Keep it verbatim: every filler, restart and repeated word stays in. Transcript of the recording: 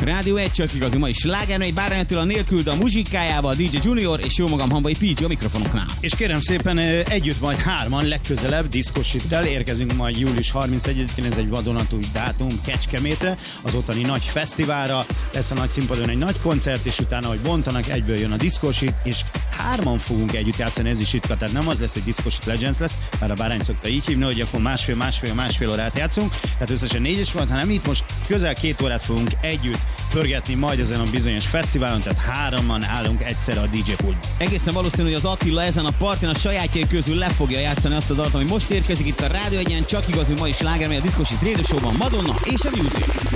Rádió egy csak igazi mai slágermely, Bárány Attila nélkül, de a muzsikájával dé dzsé Junior és jó magam Hamvai pé gé a mikrofonoknál. És kérem szépen együtt majd hárman legközelebb diszkosittel érkezünk majd július harmincegyedikén, ez egy vadonatúj dátum Kecskemétre, az ottani nagy fesztiválra, lesz a nagy színpadon egy nagy koncert, és utána, hogy bontanak, egyből jön a diszkosit, és hárman fogunk együtt játszani, ez is ritka, tehát nem az lesz, egy Diszkosit Legends lesz, bár a Bárány szokta így hívni, hogy akkor másfél, másfél, másfél órát játszunk, tehát összesen négyes volt, hanem itt most közel két órát fogunk együtt pörgetni majd ezen a bizonyos fesztiválon, tehát háromman állunk egyszerre a dé dzsé pultban. Egészen valószínű, hogy az Attila ezen a partin a sajátjai közül le fogja játszani azt a dalt, ami most érkezik itt a Rádió egyen, csak igazi mai slágermely, a Diszkosit Radio Show-ban, Madonna és a Music.